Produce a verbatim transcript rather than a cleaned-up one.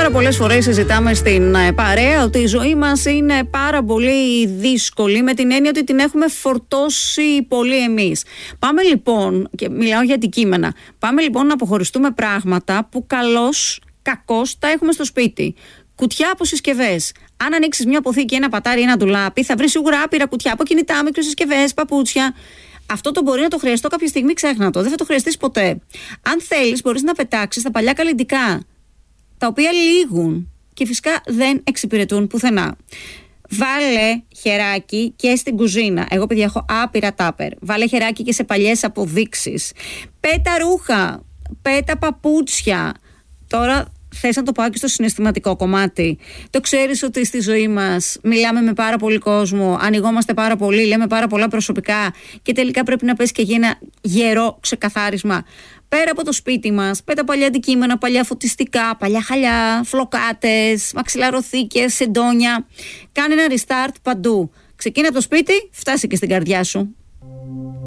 Πάρα πολλές φορές συζητάμε στην παρέα ότι η ζωή μας είναι πάρα πολύ δύσκολη, με την έννοια ότι την έχουμε φορτώσει πολύ εμείς. Πάμε λοιπόν, και μιλάω για αντικείμενα, πάμε λοιπόν να αποχωριστούμε πράγματα που καλώς, κακώς τα έχουμε στο σπίτι. Κουτιά από συσκευές. Αν ανοίξεις μια αποθήκη, ένα πατάρι, ένα ντουλάπι, θα βρεις σίγουρα άπειρα κουτιά από κινητά, μικροσυσκευές, παπούτσια. Αυτό το μπορεί να το χρειαστώ κάποια στιγμή, ξέχνα το. Δεν θα το χρειαστείς ποτέ. Αν θέλεις, μπορείς να πετάξεις τα παλιά καλλυντικά, τα οποία λήγουν και φυσικά δεν εξυπηρετούν πουθενά. Βάλε χεράκι και στην κουζίνα. Εγώ, παιδιά, έχω άπειρα τάπερ. Βάλε χεράκι και σε παλιές αποδείξεις. Πέτα ρούχα, πέτα παπούτσια. Τώρα θες να το πάω και στο συναισθηματικό κομμάτι. Το ξέρεις ότι στη ζωή μας μιλάμε με πάρα πολύ κόσμο, ανοιγόμαστε πάρα πολύ, λέμε πάρα πολλά προσωπικά και τελικά πρέπει να πέσει και για ένα γερό ξεκαθάρισμα. Πέρα από το σπίτι μας, πέτα παλιά αντικείμενα, παλιά φωτιστικά, παλιά χαλιά, φλοκάτες, μαξιλαροθήκες, σεντόνια. Κάνε ένα restart παντού. Ξεκίνα από το σπίτι, φτάσει και στην καρδιά σου.